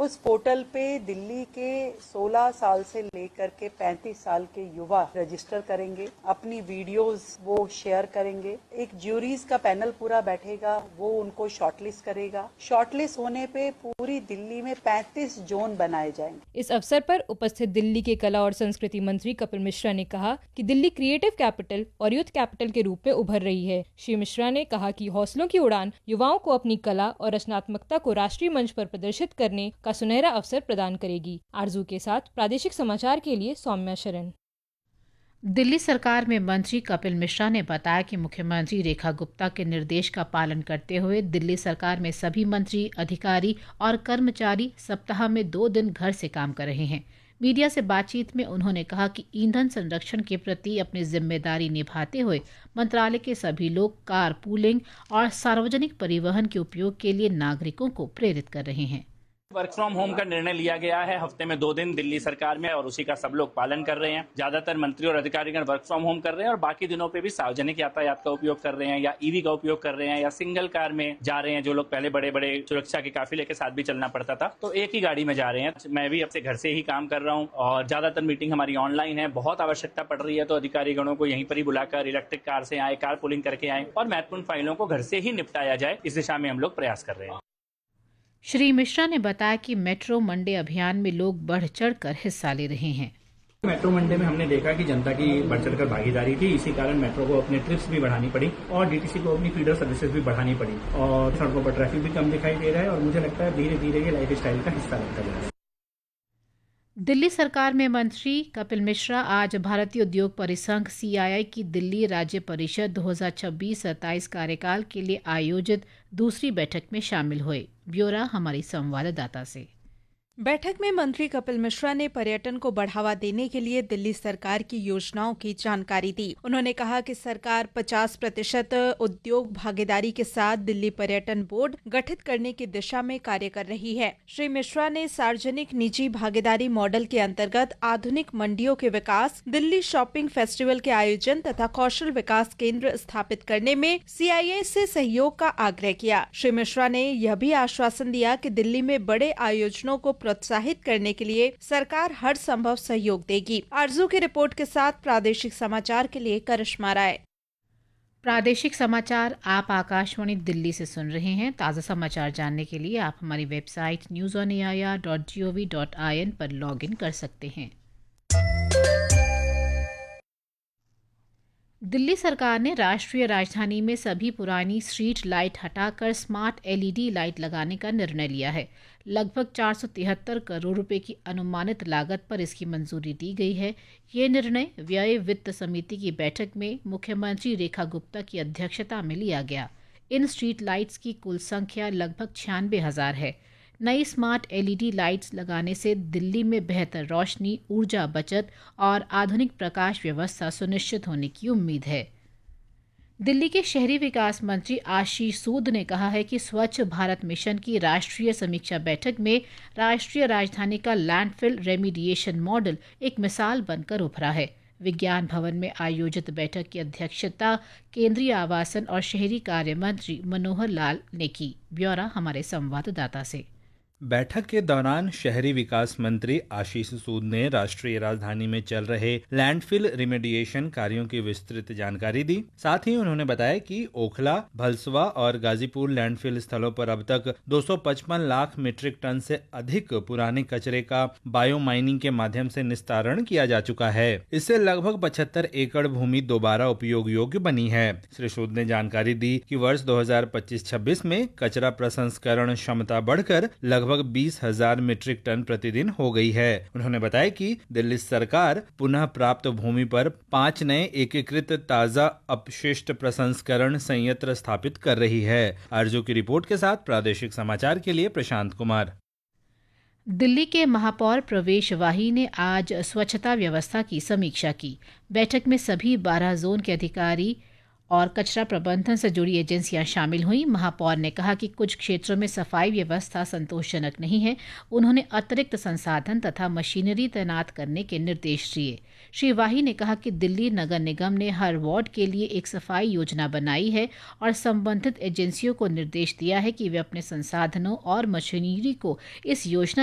उस पोर्टल पे दिल्ली के 16 साल से लेकर के 35 साल के युवा रजिस्टर करेंगे, अपनी वीडियोस वो शेयर करेंगे, एक ज्यूरीज का पैनल पूरा बैठेगा, वो उनको शॉर्टलिस्ट करेगा। शॉर्टलिस्ट होने पे पूरी दिल्ली में 35 जोन बनाए जाएंगे। इस अवसर पर उपस्थित दिल्ली के कला और संस्कृति मंत्री कपिल मिश्रा ने कहा कि दिल्ली क्रिएटिव कैपिटल और यूथ कैपिटल के रूप में उभर रही है। श्री मिश्रा ने कहा कि हौसलों की उड़ान युवाओं को अपनी कला और रचनात्मकता को राष्ट्रीय मंच पर प्रदर्शित करने का सुनहरा अवसर प्रदान करेगी। आरजू के साथ प्रादेशिक समाचार के लिए सौम्या शरण। दिल्ली सरकार में मंत्री कपिल मिश्रा ने बताया कि मुख्यमंत्री रेखा गुप्ता के निर्देश का पालन करते हुए दिल्ली सरकार में सभी मंत्री, अधिकारी और कर्मचारी सप्ताह में 2 दिन घर से काम कर रहे हैं। मीडिया से बातचीत में उन्होंने कहा कि ईंधन संरक्षण के प्रति अपनी जिम्मेदारी निभाते हुए मंत्रालय के सभी लोग कार पूलिंग और सार्वजनिक परिवहन के उपयोग के लिए नागरिकों को प्रेरित कर रहे हैं। वर्क फ्रॉम होम का निर्णय लिया गया है हफ्ते में 2 दिन दिल्ली सरकार में, और उसी का सब लोग पालन कर रहे हैं। ज्यादातर मंत्री और अधिकारीगण वर्क फ्रॉम होम कर रहे हैं और बाकी दिनों पे भी सार्वजनिक यातायात का उपयोग कर रहे हैं, या ईवी का उपयोग कर रहे हैं, या सिंगल कार में जा रहे हैं। जो लोग पहले बड़े बड़े सुरक्षा के काफिले के साथ भी चलना पड़ता था, तो एक ही गाड़ी में जा रहे हैं। मैं भी अपने घर से ही काम कर रहा हूँ और ज्यादातर मीटिंग हमारी ऑनलाइन है। बहुत आवश्यकता पड़ रही है तो अधिकारीगणों को यहीं पर ही बुलाकर इलेक्ट्रिक कार से आए, कार पुलिंग करके आए और महत्वपूर्ण फाइलों को घर से ही निपटाया जाए, इस दिशा में हम लोग प्रयास कर रहे हैं। श्री मिश्रा ने बताया कि मेट्रो मंडे अभियान में लोग बढ़ चढ़कर हिस्सा ले रहे हैं। मेट्रो मंडे में हमने देखा कि जनता की बढ़ चढ़कर भागीदारी थी, इसी कारण मेट्रो को अपने ट्रिप्स भी बढ़ानी पड़ी और डीटीसी को अपनी फीडर सर्विसेज भी बढ़ानी पड़ी और सड़कों पर ट्रैफिक भी कम दिखाई दे रहा है और मुझे लगता है धीरे धीरे ये लाइफ स्टाइल का हिस्सा बनता जा रहा है। दिल्ली सरकार में मंत्री कपिल मिश्रा आज भारतीय उद्योग परिसंघ CII की दिल्ली राज्य परिषद 2026-27 कार्यकाल के लिए आयोजित दूसरी बैठक में शामिल हुए। ब्यौरा हमारी संवाददाता से। बैठक में मंत्री कपिल मिश्रा ने पर्यटन को बढ़ावा देने के लिए दिल्ली सरकार की योजनाओं की जानकारी दी। उन्होंने कहा कि सरकार 50% उद्योग भागीदारी के साथ दिल्ली पर्यटन बोर्ड गठित करने की दिशा में कार्य कर रही है। श्री मिश्रा ने सार्वजनिक निजी भागीदारी मॉडल के अंतर्गत आधुनिक मंडियों के विकास, दिल्ली शॉपिंग फेस्टिवल के आयोजन तथा कौशल विकास केंद्र स्थापित करने में CII से सहयोग का आग्रह किया। श्री मिश्रा ने यह भी आश्वासन दिया कि दिल्ली में बड़े आयोजनों को प्रोत्साहित करने के लिए सरकार हर संभव सहयोग देगी। आरजू की रिपोर्ट के साथ प्रादेशिक समाचार के लिए करिश्मा राय। प्रादेशिक समाचार आप आकाशवाणी दिल्ली से सुन रहे हैं। ताज़ा समाचार जानने के लिए आप हमारी वेबसाइट newsonair.gov.in पर लॉगिन कर सकते हैं। दिल्ली सरकार ने राष्ट्रीय राजधानी में सभी पुरानी स्ट्रीट लाइट हटाकर स्मार्ट LED लाइट लगाने का निर्णय लिया है। लगभग 473 करोड़ रुपए की अनुमानित लागत पर इसकी मंजूरी दी गई है। ये निर्णय व्यय वित्त समिति की बैठक में मुख्यमंत्री रेखा गुप्ता की अध्यक्षता में लिया गया। इन स्ट्रीट लाइट्स की कुल संख्या लगभग 96,000 है। नई स्मार्ट LED लाइट्स लगाने से दिल्ली में बेहतर रोशनी, ऊर्जा बचत और आधुनिक प्रकाश व्यवस्था सुनिश्चित होने की उम्मीद है। दिल्ली के शहरी विकास मंत्री आशीष सूद ने कहा है कि स्वच्छ भारत मिशन की राष्ट्रीय समीक्षा बैठक में राष्ट्रीय राजधानी का लैंडफिल रेमिडिएशन मॉडल एक मिसाल बनकर उभरा है। विज्ञान भवन में आयोजित बैठक की अध्यक्षता केंद्रीय आवासन और शहरी कार्य मंत्री मनोहर लाल ने की। ब्यौरा हमारे संवाददाता से। बैठक के दौरान शहरी विकास मंत्री आशीष सूद ने राष्ट्रीय राजधानी में चल रहे लैंडफिल रिमेडिएशन कार्यों की विस्तृत जानकारी दी। साथ ही उन्होंने बताया कि ओखला, भलसवा और गाजीपुर लैंडफिल स्थलों पर अब तक 255 लाख मीट्रिक टन से अधिक पुराने कचरे का बायो माइनिंग के माध्यम से निस्तारण किया जा चुका है। इससे लगभग 75 एकड़ भूमि दोबारा उपयोग योग्य बनी है। श्री सूद ने जानकारी दी कि वर्ष 2025-26 में कचरा प्रसंस्करण क्षमता बढ़कर लगभग 20,000 मीट्रिक टन प्रतिदिन हो गई है। उन्होंने बताया कि दिल्ली सरकार पुनः प्राप्त भूमि पर 5 नए एकीकृत ताजा अपशिष्ट प्रसंस्करण संयंत्र स्थापित कर रही है। आरजू की रिपोर्ट के साथ प्रादेशिक समाचार के लिए प्रशांत कुमार। दिल्ली के महापौर प्रवेश वाही ने आज स्वच्छता व्यवस्था की समीक्षा की। बैठक में सभी 12 जोन के अधिकारी और कचरा प्रबंधन से जुड़ी एजेंसियां शामिल हुई। महापौर ने कहा कि कुछ क्षेत्रों में सफाई व्यवस्था संतोषजनक नहीं है। उन्होंने अतिरिक्त संसाधन तथा मशीनरी तैनात करने के निर्देश दिए। श्री वाही ने कहा कि दिल्ली नगर निगम ने हर वार्ड के लिए एक सफाई योजना बनाई है और संबंधित एजेंसियों को निर्देश दिया है कि वे अपने संसाधनों और मशीनरी को इस योजना